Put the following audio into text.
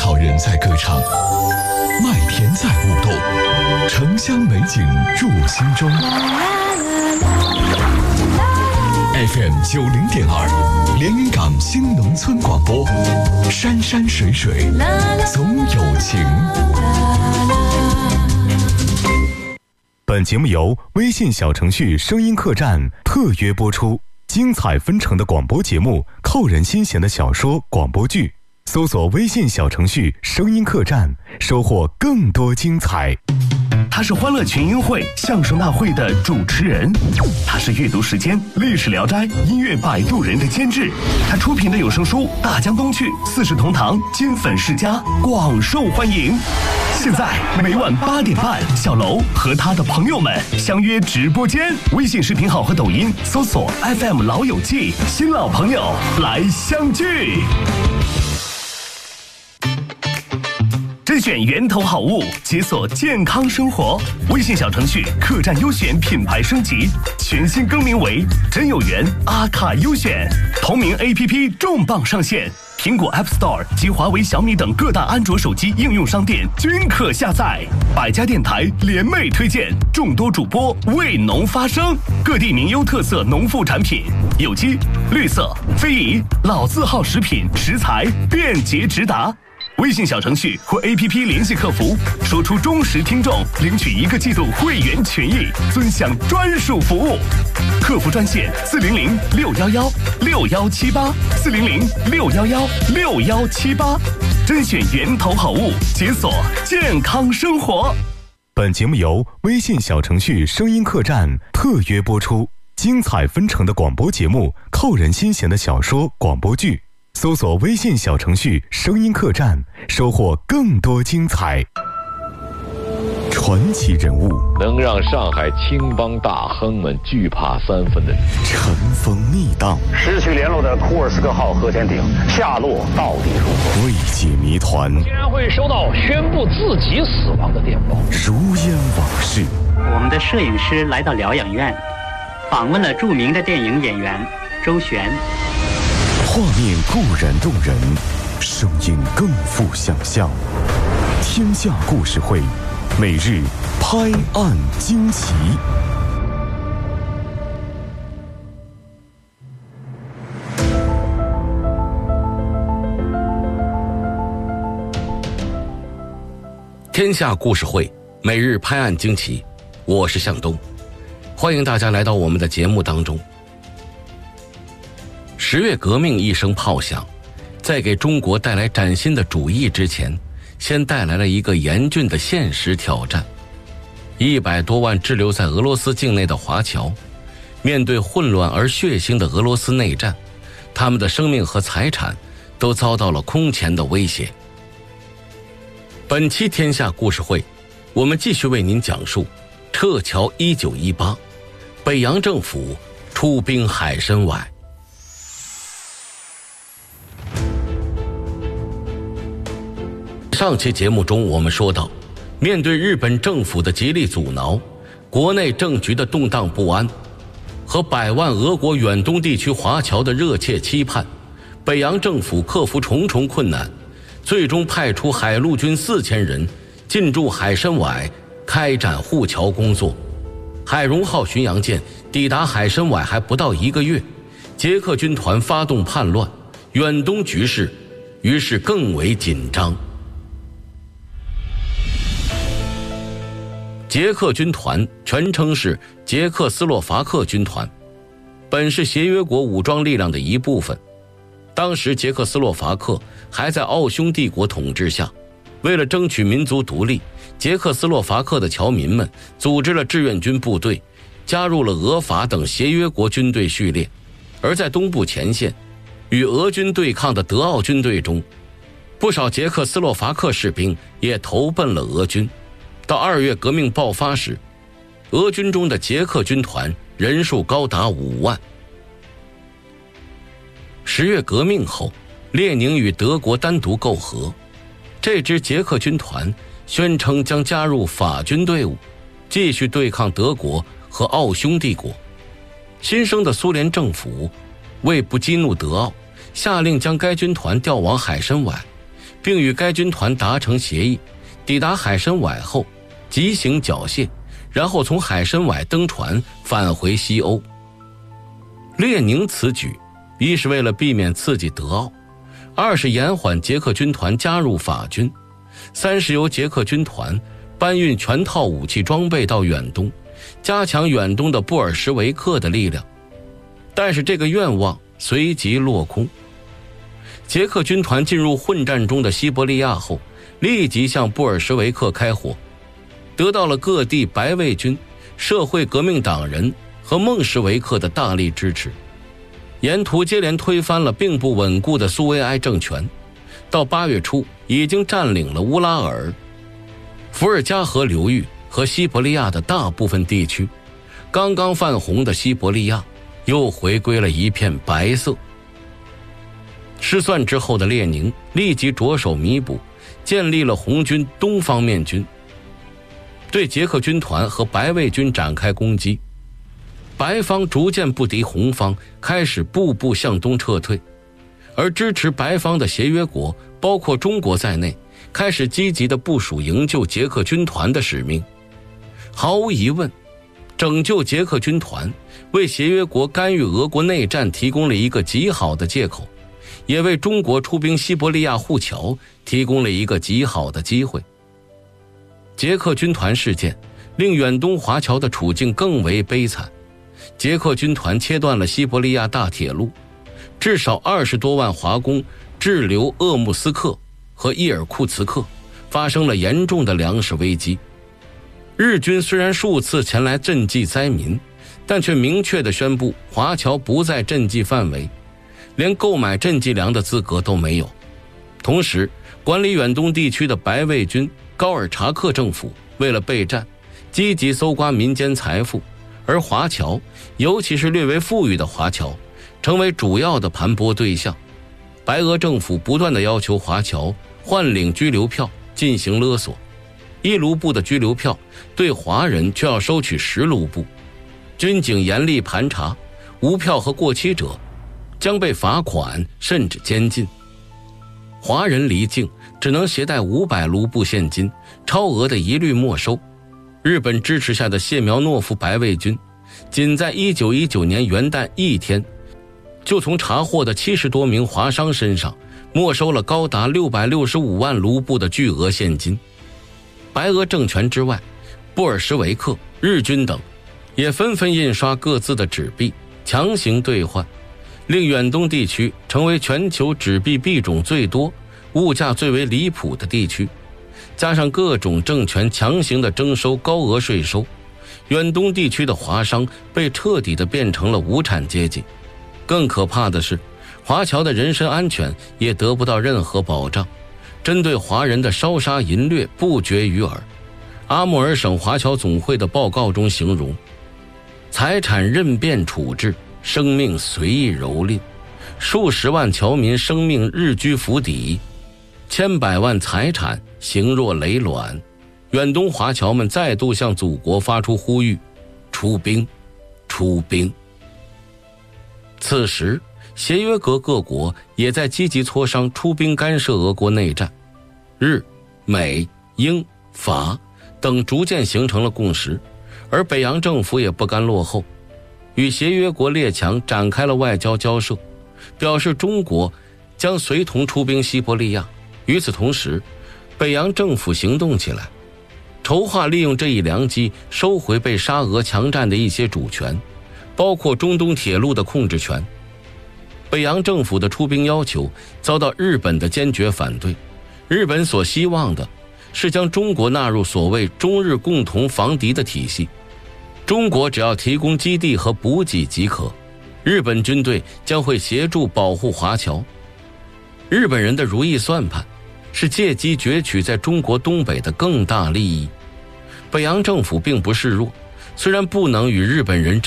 草人在歌唱，麦田在舞动，城乡美景入心中。FM 90.2，连云港新农村广播，山山水水总有情。 本节目由微信小程序声音客栈特约播出，精彩纷呈的广播节目，扣人心弦的小说、广播剧，搜索微信小程序声音客栈，收获更多精彩。 他是欢乐群英会相声大会的主持人，他是阅读时间历史聊斋音乐摆渡人的监制，他出品的有声书《大江东去》四世同堂金粉世家广受欢迎。现在每晚8点半，小楼和他的朋友们相约直播间，微信视频号和抖音搜索 FM 老友记，新老朋友来相聚。甄选源头好物，解锁健康生活。微信小程序客栈优选品牌升级，全新更名为真有缘阿卡优选。同名 APP 重磅上线，苹果 App Store 及华为、小米等各大安卓手机应用商店均可下载。百家电台联袂推荐，众多主播为农发声，各地名优特色农副产品，有机、绿色、非遗、老字号食品食材便捷直达。微信小程序或 APP 联系客服，说出忠实听众，领取1个季度会员权益，尊享专属服务。客服专线400-611-6178，400-611-6178，甄选源头好物，解锁健康生活。 本节目由微信小程序声音客栈特约播出，精彩纷呈的广播节目，扣人心弦的小说、广播剧，搜索微信小程序声音客栈，收获更多精彩。传奇人物， 能让上海青帮大亨们惧怕3分的人， 尘封密档， 失去联络的库尔斯克号核潜艇下落到底如何？ 未解谜团， 竟然会收到宣布自己死亡的电报， 如烟往事。 我们的摄影师来到疗养院，访问了著名的电影演员周璇。 画面固然动人，声音更富想象。天下故事会，每日拍案惊奇。 天下故事会，每日拍案惊奇，我是向东，欢迎大家来到我们的节目当中。10月革命一声炮响，在给中国带来崭新的主义之前，先带来了一个严峻的现实挑战。100多万滞留在俄罗斯境内的华侨，面对混乱而血腥的俄罗斯内战，他们的生命和财产都遭到了空前的威胁。本期天下故事会，我们继续为您讲述撤侨1918，北洋政府出兵海参崴。上期节目中我们说到，面对日本政府的极力阻挠，国内政局的动荡不安，和100万俄国远东地区华侨的热切期盼，北洋政府克服重重困难，最终派出海陆军4000人进驻海参崴，开展护侨工作。海荣号巡洋舰抵达海参崴还不到1个月，捷克军团发动叛乱，远东局势于是更为紧张。捷克军团全称是捷克斯洛伐克军团，本是协约国武装力量的一部分。当时捷克斯洛伐克还在奥匈帝国统治下，为了争取民族独立，捷克斯洛伐克的侨民们组织了志愿军部队，加入了俄法等协约国军队序列。而在东部前线与俄军对抗的德奥军队中，不少捷克斯洛伐克士兵也投奔了俄军。到2月革命爆发时，俄军中的捷克军团人数高达5万。10月革命后，列宁与德国单独媾和，这支捷克军团宣称将加入法军队伍，继续对抗德国和奥匈帝国。新生的苏联政府为不激怒德奥，下令将该军团调往海参崴， 并与该军团达成协议，抵达海参崴后急行缴械，然后从海参崴登船返回西欧。列宁此举一是为了避免刺激德奥，二是延缓捷克军团加入法军，三是由捷克军团搬运全套武器装备到远东，加强远东的布尔什维克的力量。但是这个愿望随即落空。捷克军团进入混战中的西伯利亚后，立即向布尔什维克开火，得到了各地白卫军、社会革命党人和孟什维克的大力支持，沿途接连推翻了并不稳固的苏维埃政权，到8月初已经占领了乌拉尔、伏尔加河流域和西伯利亚的大部分地区。刚刚泛红的西伯利亚又回归了一片白色。失算之后的列宁立即着手弥补，建立了红军东方面军，对捷克军团和白卫军展开攻击。白方逐渐不敌红方，开始步步向东撤退，而支持白方的协约国，包括中国在内，开始积极地部署营救捷克军团的使命。毫无疑问，拯救捷克军团为协约国干预俄国内战提供了一个极好的借口，也为中国出兵西伯利亚护侨提供了一个极好的机会。捷克军团事件令远东华侨的处境更为悲惨。捷克军团切断了西伯利亚大铁路，至少20多万华工滞留鄂木斯克和伊尔库茨克，发生了严重的粮食危机。日军虽然数次前来赈济灾民，但却明确地宣布华侨不在赈济范围，连购买赈济粮的资格都没有。同时，管理远东地区的白卫军高尔察克政府为了备战，积极搜刮民间财富，而华侨，尤其是略为富裕的华侨，成为主要的盘剥对象。白俄政府不断地要求华侨换领居留票，进行勒索。1卢布的居留票对华人却要收取10卢布，军警严厉盘查，无票和过期者将被罚款甚至监禁。华人离境只能携带500卢布现金，超额的一律没收。日本支持下的谢苗诺夫白卫军，仅在1919年元旦一天，就从查获的70多名华商身上没收了高达665万卢布的巨额现金。白俄政权之外，布尔什维克、日军等也纷纷印刷各自的纸币，强行兑换，令远东地区成为全球纸币币种最多、物价最为离谱的地区。加上各种政权强行的征收高额税收，远东地区的华商被彻底的变成了无产阶级。更可怕的是，华侨的人身安全也得不到任何保障，针对华人的烧杀淫掠不绝于耳。阿穆尔省华侨总会的报告中形容，财产任变处置，生命随意蹂躏，数十万侨民生命日居府邸，千百万财产形若累卵。远东华侨们再度向祖国发出呼吁：出兵，出兵。此时，协约国各国也在积极磋商出兵干涉俄国内战，日、美、英、法等逐渐形成了共识，而北洋政府也不甘落后，与协约国列强展开了外交交涉，表示中国将随同出兵西伯利亚。与此同时，北洋政府行动起来，筹划利用这一良机收回被沙俄强占的一些主权，包括中东铁路的控制权。北洋政府的出兵要求遭到日本的坚决反对，日本所希望的是将中国纳入所谓中日共同防敌的体系，中国只要提供基地和补给即可，日本军队将会协助保护华侨。日本人的如意算盘是借机攫取在中国东北的更大利益。北洋政府并不示弱，虽然不能与日本人